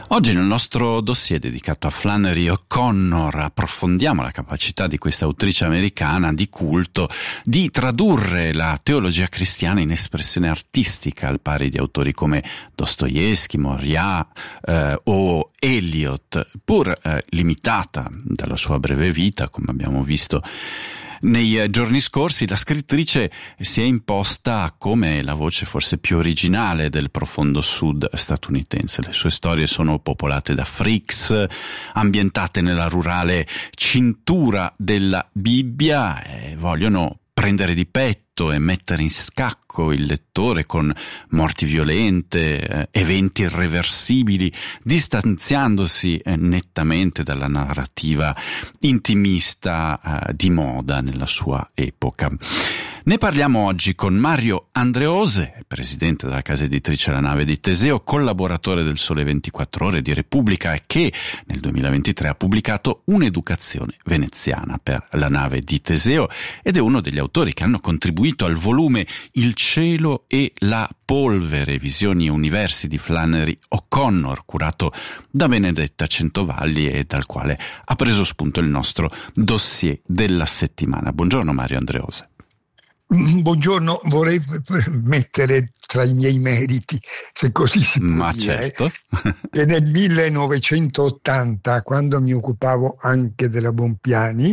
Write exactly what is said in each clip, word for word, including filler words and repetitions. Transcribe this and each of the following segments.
Oggi nel nostro dossier dedicato a Flannery O'Connor approfondiamo la capacità di questa autrice americana di culto di tradurre la teologia cristiana in espressione artistica, al pari di autori come Dostoevsky, Moriah eh, o Eliot, pur eh, limitata dalla sua breve vita, come abbiamo visto nei giorni scorsi. La scrittrice si è imposta come la voce forse più originale del profondo sud statunitense. Le sue storie sono popolate da freaks, ambientate nella rurale cintura della Bibbia, e vogliono prendere di petto e mettere in scacco il lettore con morti violente, eh, eventi irreversibili, distanziandosi eh, nettamente dalla narrativa intimista eh, di moda nella sua epoca. Ne parliamo oggi con Mario Andreose, presidente della casa editrice La Nave di Teseo, collaboratore del Sole ventiquattro Ore di Repubblica, e che nel duemilaventitré ha pubblicato Un'educazione veneziana per La Nave di Teseo, ed è uno degli autori che hanno contribuito al volume Il cielo e la polvere, visioni e universi di Flannery O'Connor, curato da Benedetta Centovalli e dal quale ha preso spunto il nostro dossier della settimana. Buongiorno Mario Andreose. Buongiorno, vorrei mettere tra i miei meriti, se così si può Ma dire, certo. che nel millenovecentottanta, quando mi occupavo anche della Bompiani,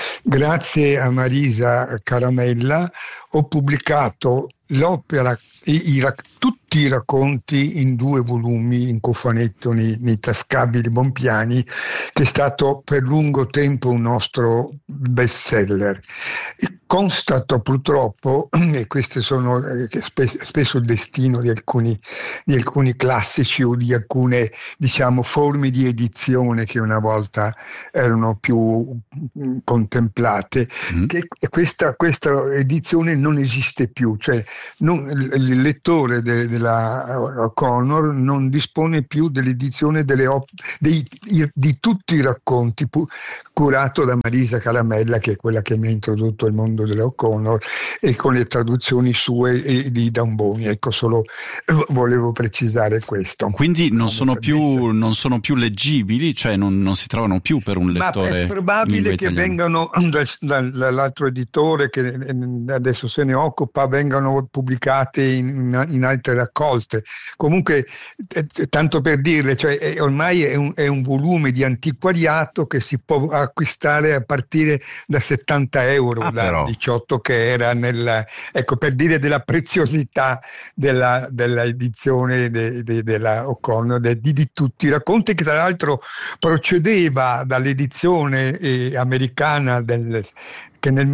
grazie a Marisa Caramella, ho pubblicato l'opera, i, i, tutti i racconti in due volumi, in cofanetto nei, nei tascabili Bompiani, che è stato per lungo tempo un nostro bestseller. E constato purtroppo, e questo sono eh, spesso, spesso il destino di alcuni, di alcuni classici o di alcune, diciamo, forme di edizione che una volta erano più mh, contemplate, mm. che questa, questa edizione non esiste più, cioè non, il lettore de, della O'Connor non dispone più dell'edizione delle op- dei, di tutti i racconti pu- curato da Marisa Caramella, che è quella che mi ha introdotto al mondo della O'Connor, e con le traduzioni sue e di Damboni. Ecco, solo volevo precisare questo. Quindi non sono più, non sono più leggibili, cioè non, non si trovano più per un lettore. Ma è probabile che vengano dal, dall'altro editore che adesso se ne occupa, vengano pubblicate in, in altre raccolte. Comunque, eh, tanto per dirle, cioè, è, ormai è un, è un volume di antiquariato che si può acquistare a partire da settanta euro, ah, da però. diciotto che era nel, ecco, per dire della preziosità della, della edizione de, de, della O'Connor, de, di, di tutti i racconti, che tra l'altro procedeva dall'edizione eh, americana del, che nel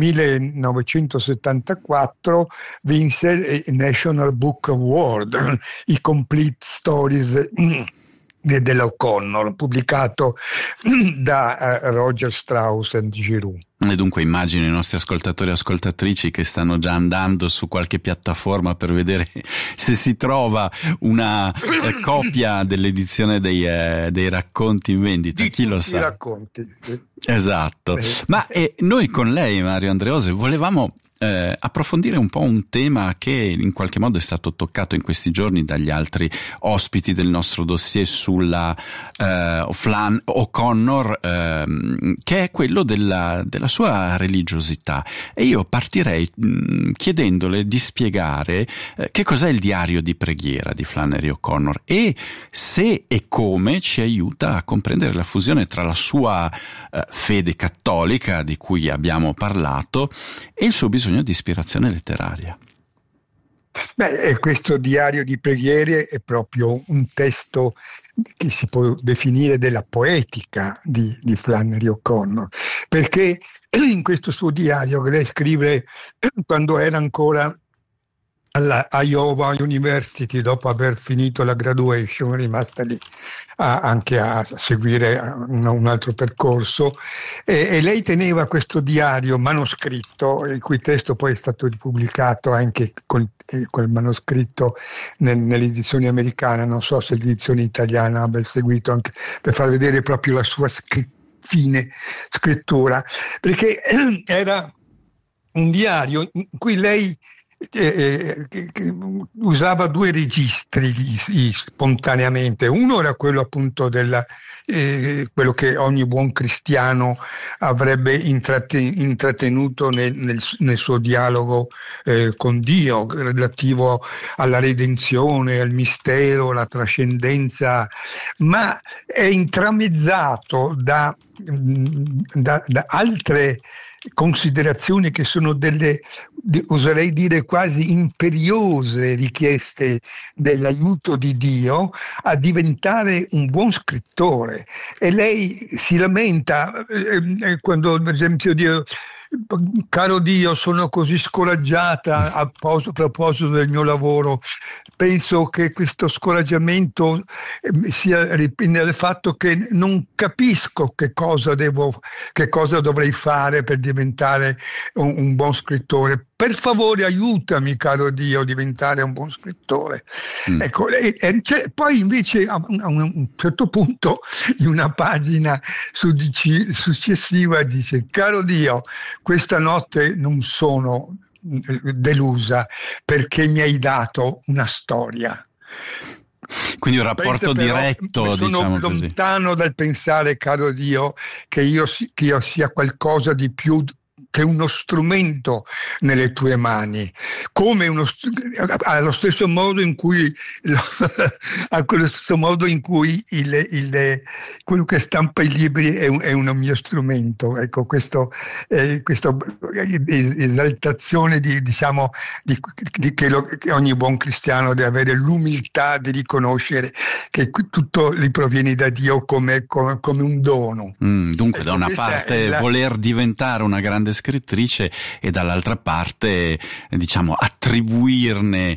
millenovecentosettantaquattro vinse il National Book Award, i Complete Stories della O'Connor, pubblicato da uh, Roger Strauss and Giroux. E dunque immagino i nostri ascoltatori e ascoltatrici che stanno già andando su qualche piattaforma per vedere se si trova una eh, copia dell'edizione dei, eh, dei racconti in vendita. Di Chi lo tutti sa? I racconti. Esatto. Ma eh, noi con lei, Mario Andreose, volevamo Eh, approfondire un po' un tema che in qualche modo è stato toccato in questi giorni dagli altri ospiti del nostro dossier sulla eh, Flan O'Connor, eh, che è quello della, della sua religiosità. E io partirei mh, chiedendole di spiegare eh, che cos'è il diario di preghiera di Flannery O'Connor e se e come ci aiuta a comprendere la fusione tra la sua eh, fede cattolica, di cui abbiamo parlato, e il suo bisogno di ispirazione letteraria. Beh, questo diario di preghiere è proprio un testo che si può definire della poetica di, di Flannery O'Connor, perché in questo suo diario che lei scrive quando era ancora alla Iowa University, dopo aver finito la graduation, è rimasta lì a, anche a seguire un, un altro percorso, e, e lei teneva questo diario manoscritto, il cui testo poi è stato ripubblicato anche con eh, quel manoscritto nel, nell'edizione americana. Non so se l'edizione italiana abbia seguito, anche per far vedere proprio la sua scr- fine scrittura, perché era un diario in cui lei eh, eh, usava due registri spontaneamente. Uno era quello appunto della Eh, quello che ogni buon cristiano avrebbe intratte- intrattenuto nel, nel, nel suo dialogo eh, con Dio, relativo alla redenzione, al mistero, alla trascendenza, ma è intramezzato da, da, da altre considerazioni che sono delle, oserei dire, quasi imperiose richieste dell'aiuto di Dio a diventare un buon scrittore. E lei si lamenta eh, quando, per esempio, Dio: caro Dio, sono così scoraggiata a, pos- a proposito del mio lavoro. Penso che questo scoraggiamento eh, sia dipende dal fatto che non capisco che cosa devo, che cosa dovrei fare per diventare un, un buon scrittore. Per favore, aiutami, caro Dio, a diventare un buon scrittore. Mm. Ecco, e, e poi invece a un, a un certo punto, in una pagina successiva, dice: caro Dio, questa notte non sono delusa perché mi hai dato una storia. Quindi un rapporto Però, diretto, sono diciamo lontano così. dal pensare, caro Dio, che io, che io sia qualcosa di più che uno strumento nelle tue mani, come uno, allo stesso modo in cui allo stesso modo in cui il, il, quello che stampa i libri è, un, è un mio strumento. Ecco, questo, eh, questa esaltazione di, diciamo, di, di che, lo, che ogni buon cristiano deve avere l'umiltà di riconoscere che tutto gli proviene da Dio come, come, come un dono. Mm, dunque, ecco, da una parte la... voler diventare una grande scrittrice e dall'altra parte, diciamo, attribuirne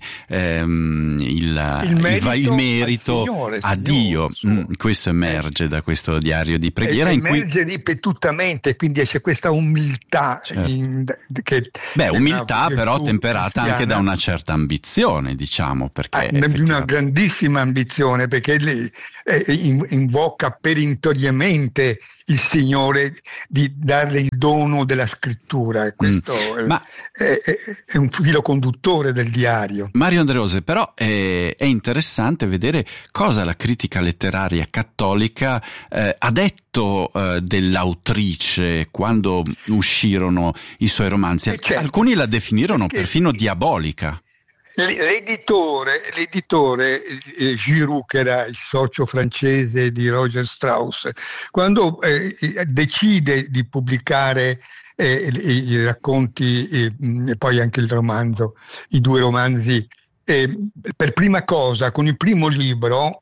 ehm, il, il merito, il, il merito Signore, a Dio. Mm, questo emerge eh. da questo diario di preghiera. E, in emerge cui... ripetutamente, quindi c'è questa umiltà. Certo. In, che, Beh, che umiltà però temperata cristiana. Anche da una certa ambizione, diciamo, perché Ah, effettivamente... una grandissima ambizione, perché lei eh, invoca perentoriamente il Signore di darle il dono della scrittura, e questo mm. Ma... è, è, è un filo conduttore del diario. Mario Andreose, però è, è interessante vedere cosa la critica letteraria cattolica eh, ha detto eh, dell'autrice quando uscirono i suoi romanzi. Eh, certo. Alcuni la definirono Perché... perfino diabolica. L'editore, l'editore eh, Giroux, che era il socio francese di Roger Strauss, quando eh, decide di pubblicare eh, i, i racconti eh, e poi anche il romanzo, i due romanzi, eh, per prima cosa, con il primo libro,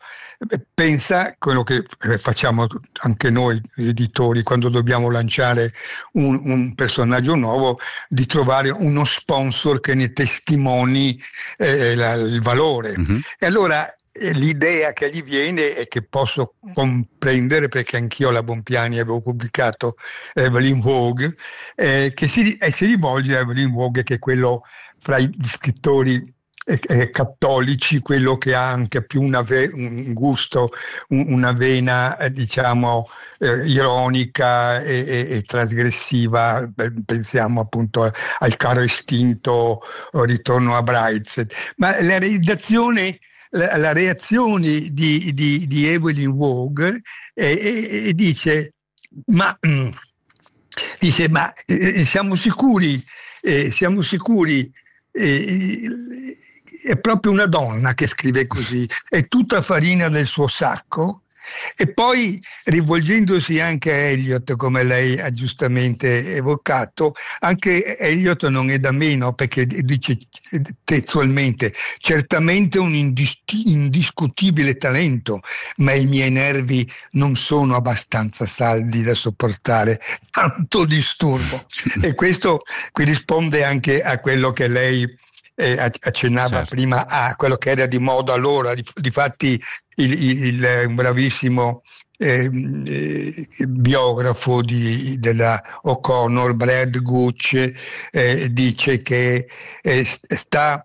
pensa quello che facciamo anche noi editori quando dobbiamo lanciare un, un personaggio nuovo, di trovare uno sponsor che ne testimoni eh, la, il valore. Mm-hmm. E allora eh, l'idea che gli viene è che posso comprendere, perché anch'io alla Bompiani avevo pubblicato Evelyn Waugh, eh, che si, eh, si rivolge a Evelyn Waugh, che è quello fra gli scrittori Eh, cattolici, quello che ha anche più una ve- un gusto, un, una vena eh, diciamo eh, ironica e, e, e trasgressiva. Pensiamo appunto al caro estinto Ritorno a Brideshead. Ma la realizzazione, la, la reazione di, di, di Evelyn Waugh eh, eh, dice ma mm, dice ma eh, siamo sicuri eh, siamo sicuri eh, è proprio una donna che scrive così, è tutta farina del suo sacco. E poi, rivolgendosi anche a Eliot, come lei ha giustamente evocato, anche Eliot non è da meno, perché dice testualmente: certamente un indis- indiscutibile talento, ma i miei nervi non sono abbastanza saldi da sopportare tanto disturbo. E questo risponde anche a quello che lei Eh, accennava certo. prima a quello che era di moda allora. Difatti il, il, il un bravissimo eh, eh, biografo di, della O'Connor, Brad Gooch, eh, dice che eh, sta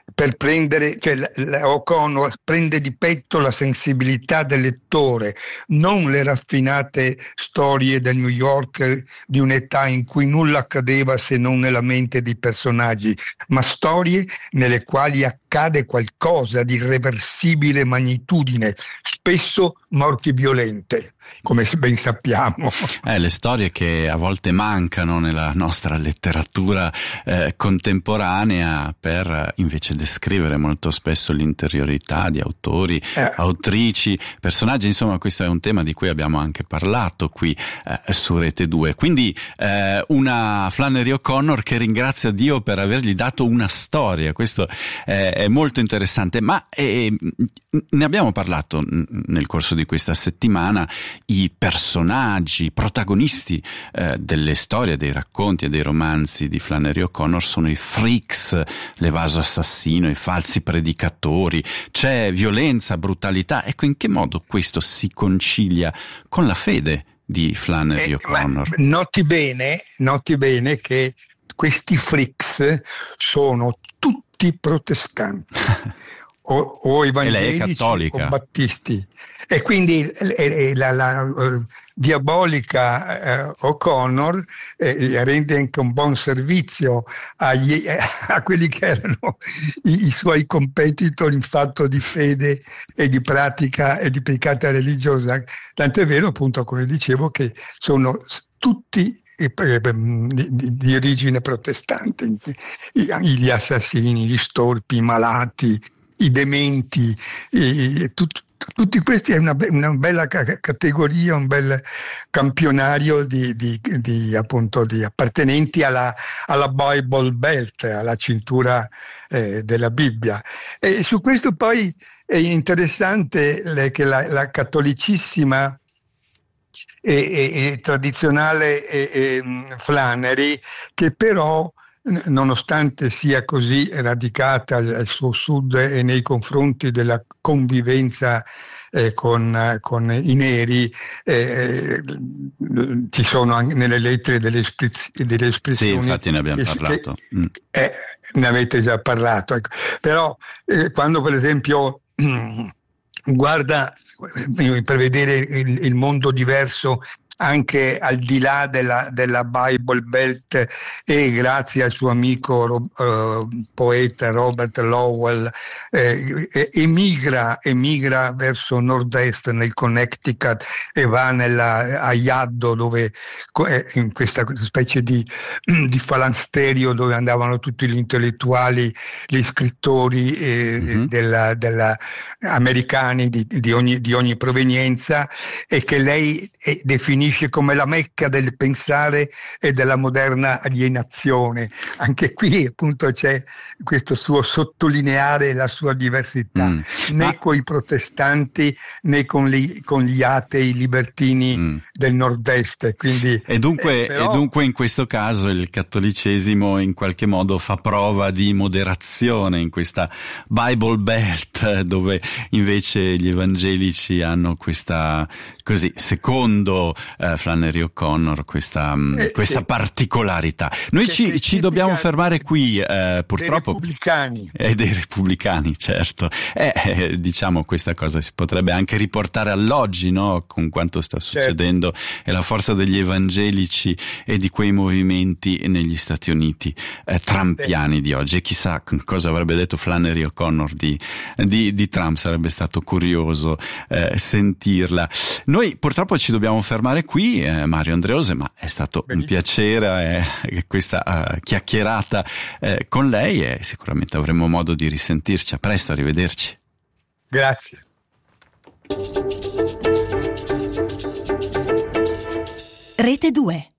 per prendere, cioè O'Connor prende di petto la sensibilità del lettore, non le raffinate storie del New York di un'età in cui nulla accadeva se non nella mente dei personaggi, ma storie nelle quali accade qualcosa di irreversibile magnitudine, spesso morti violente, come ben sappiamo. Eh, le storie che a volte mancano nella nostra letteratura eh, contemporanea per invece descrivere molto spesso l'interiorità di autori, eh. autrici, personaggi. Insomma, questo è un tema di cui abbiamo anche parlato qui eh, su Rete due. Quindi eh, una Flannery O'Connor che ringrazia Dio per avergli dato una storia. Questo eh, è molto interessante, ma eh, ne abbiamo parlato nel corso di questa settimana. I personaggi, i protagonisti eh, delle storie, dei racconti e dei romanzi di Flannery O'Connor sono i freaks, l'evaso assassino, i falsi predicatori, c'è violenza, brutalità. Ecco, in che modo questo si concilia con la fede di Flannery eh, O'Connor? Noti bene, noti bene che questi freaks sono tutti protestanti. O, o evangelici o battisti, e quindi eh, la, la uh, diabolica uh, O'Connor eh, rende anche un buon servizio agli, eh, a quelli che erano i, i suoi competitor in fatto di fede e di pratica e di pratica religiosa, tant'è vero, appunto, come dicevo, che sono tutti di, di origine protestante, gli assassini, gli storpi, i malati, i dementi, e, e tut, tutti questi è una, una bella ca- categoria, un bel campionario di, di, di, appunto, di appartenenti alla, alla Bible Belt, alla cintura eh, della Bibbia. E su questo poi è interessante le, che la, la cattolicissima e, e, e tradizionale e, e, Flannery, che però, nonostante sia così radicata al suo sud e nei confronti della convivenza eh, con, con i neri, eh, ci sono anche nelle lettere delle, espress- delle espressioni. Sì, infatti ne abbiamo che, parlato. Che, eh, ne avete già parlato. Ecco. Però eh, quando per esempio guarda per vedere il, il mondo diverso anche al di là della, della Bible Belt, e grazie al suo amico uh, poeta Robert Lowell eh, emigra, emigra verso nord-est nel Connecticut e va nella, a Yaddo, dove eh, in questa specie di, di falansterio dove andavano tutti gli intellettuali, gli scrittori eh, mm-hmm. della, della, americani di, di, ogni, di ogni provenienza, e che lei eh, definisce come la Mecca del pensare e della moderna alienazione. Anche qui appunto c'è questo suo sottolineare la sua diversità, mm. né ah. con i protestanti né con gli, con gli atei libertini mm. del nord-est. Quindi, e, dunque, eh, però... e dunque in questo caso il cattolicesimo in qualche modo fa prova di moderazione in questa Bible Belt, dove invece gli evangelici hanno questa, così, secondo Uh, Flannery O'Connor, questa, eh, questa sì. particolarità. Noi ci, ci dobbiamo fermare qui, eh, purtroppo. Dei repubblicani. E dei repubblicani, certo. Eh, eh, diciamo, questa cosa si potrebbe anche riportare all'oggi, no? Con quanto sta succedendo, certo. E la forza degli evangelici e di quei movimenti negli Stati Uniti eh, trumpiani sì. di oggi. E chissà cosa avrebbe detto Flannery O'Connor di, di, di Trump, sarebbe stato curioso eh, sentirla. Noi purtroppo ci dobbiamo fermare qui, eh, Mario Andreose, ma è stato Benissimo. un piacere eh, questa uh, chiacchierata eh, con lei, e sicuramente avremo modo di risentirci. A presto, arrivederci. Grazie. Rete due.